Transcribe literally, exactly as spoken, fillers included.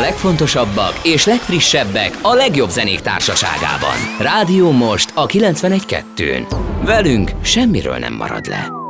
legfontosabbak és legfrissebbek a legjobb zenék társaságában. Rádió Most a kilencvenegy kettőn. Velünk semmiről nem marad le.